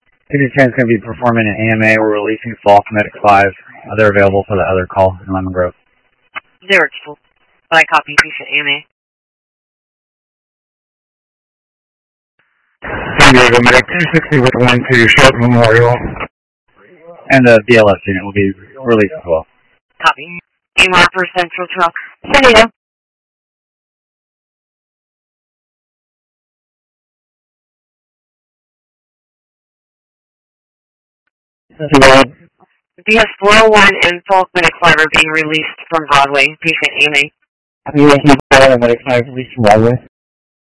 Chen's going to be performing an AMA. We're releasing Falk Medic 5. They're available for the other call in Lemon Grove. 0-2. I copy patient AMA. San Diego Medic 260 with 1 to Sharp Memorial. And the BLS unit will be released as well. Copy. AMR for Central Truck. San Diego. DS 401 and Falk Medic 5 are being released from Broadway. Patient AMA. DS 401 Medic 5 released from Broadway.